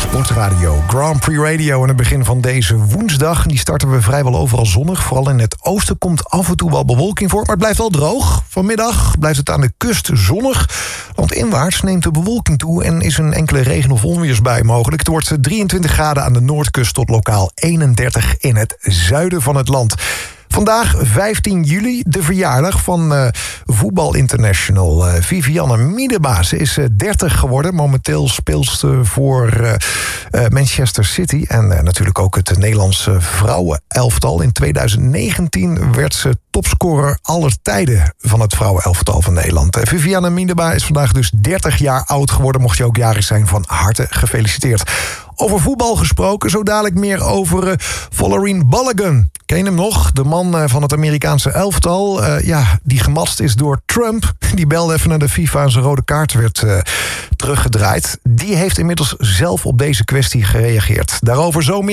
Sportradio, Grand Prix Radio aan het begin van deze woensdag. Die starten we vrijwel overal zonnig. Vooral in het oosten komt af en toe wel bewolking voor, maar het blijft wel droog. Vanmiddag blijft het aan de kust zonnig. Landinwaarts neemt de bewolking toe en is een enkele regen- of onweersbui mogelijk. Het wordt 23 graden aan de noordkust tot lokaal 31 in het zuiden van het land. Vandaag, 15 juli, de verjaardag van voetbalinternational Vivianne Miedema. Ze is 30 geworden. Momenteel speelt ze voor Manchester City. En natuurlijk ook het Nederlandse vrouwenelftal. In 2019 werd ze topscorer aller tijden van het vrouwenelftal van Nederland. Vivianne Miedema is vandaag dus 30 jaar oud geworden. Mocht je ook jarig zijn, van harte gefeliciteerd. Over voetbal gesproken, zo dadelijk meer over Folarin Balogun. Ken je hem nog? De man van het Amerikaanse elftal, die gematst is door Trump. Die belde even naar de FIFA en zijn rode kaart werd teruggedraaid. Die heeft inmiddels zelf op deze kwestie gereageerd. Daarover zo meer.